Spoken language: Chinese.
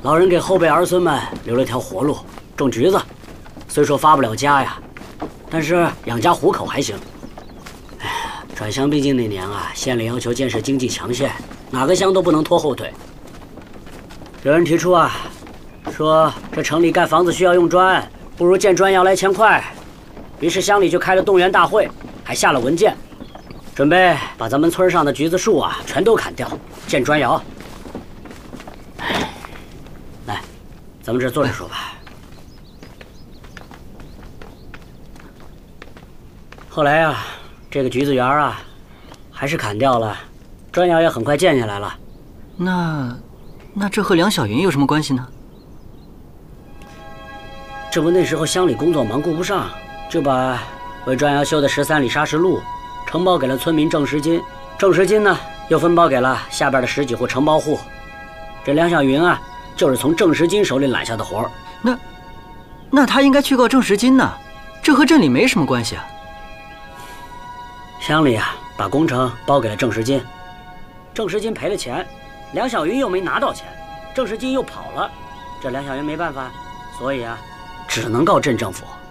老人给后辈儿孙们留了条活路，种橘子。虽说发不了家呀，但是养家糊口还行。哎，转乡并进那年啊，县里要求建设经济强县，哪个乡都不能拖后腿。有人提出啊，说这城里盖房子需要用砖，不如建砖窑来钱快。于是乡里就开了动员大会，还下了文件，准备把咱们村上的橘子树啊全都砍掉，建砖窑。来，咱们这坐着说吧。后来啊，这个橘子园啊，还是砍掉了，砖窑也很快建下来了。 那这和梁小云有什么关系呢？ 这不那时候乡里工作忙顾不上，就把为砖窑修的13里砂石路承包给了村民挣实金，挣实金呢又分包给了下边的10几户承包户。这梁小云啊，就是从郑时金手里揽下的活儿。 那他应该去告郑时金呢，这和镇里没什么关系啊。 乡里啊，把工程包给了郑时金，郑时金赔了钱，梁小云又没拿到钱，郑时金又跑了，这梁小云没办法，所以啊，只能告镇政府。